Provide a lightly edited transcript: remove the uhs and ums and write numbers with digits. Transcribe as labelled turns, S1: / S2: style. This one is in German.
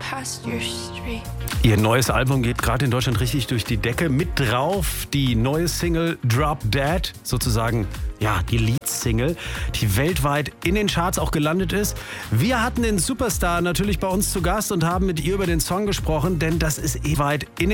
S1: past your street.
S2: Ihr neues Album geht gerade in Deutschland richtig durch die Decke. Mit drauf die neue Single Drop Dead, sozusagen ja die Lead-Single, die weltweit in den Charts auch gelandet ist. Wir hatten den Superstar natürlich bei uns zu Gast und haben mit ihr über den Song gesprochen, denn das ist weit in den